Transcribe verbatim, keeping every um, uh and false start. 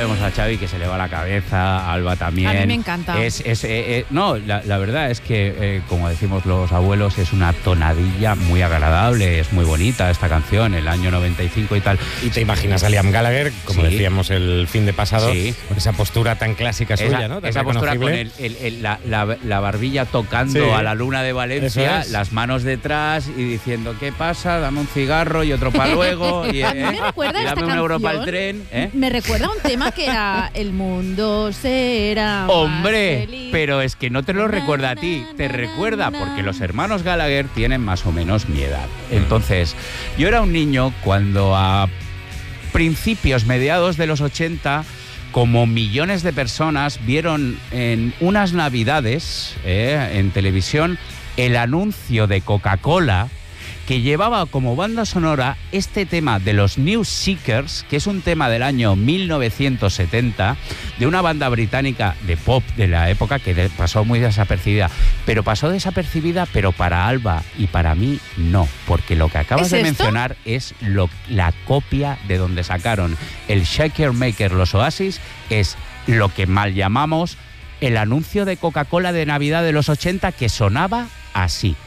vemos a Xavi que se le va la cabeza, a Alba también. A mí me encanta. Es, es, eh, eh, no, la, la verdad es que, eh, como decimos los abuelos, es una tonadilla muy agradable, es muy bonita esta canción, el año noventa y cinco y tal. Y te imaginas a Liam Gallagher, como Sí. decíamos el fin de pasado, Sí. con esa postura tan clásica Esa, suya, ¿no? Tan esa postura con reconocible. el, el, el, la, la, la barbilla tocando Sí. a la luna de Valencia, Eso es. las manos detrás y diciendo, ¿qué pasa? Dame un cigarro y otro para luego. Y, A mí ¿eh? me recuerda y esta dame un euro para el canción. tren. ¿eh? Me recuerda a un tema que era El mundo será Hombre, más feliz. pero es que no te lo recuerda a ti, te recuerda porque los hermanos Gallagher tienen más o menos mi edad. Entonces, yo era un niño cuando a principios, mediados de los ochenta, como millones de personas vieron en unas navidades eh, en televisión el anuncio de Coca-Cola que llevaba como banda sonora este tema de los New Seekers, que es un tema del año mil novecientos setenta, de una banda británica de pop de la época que de- pasó muy desapercibida. Pero pasó desapercibida, pero para Alba y para mí no, porque lo que acabas ¿Es de esto? mencionar es lo, la copia de donde sacaron el Shaker Maker, los Oasis, es lo que mal llamamos el anuncio de Coca-Cola de Navidad de los ochenta, que sonaba así.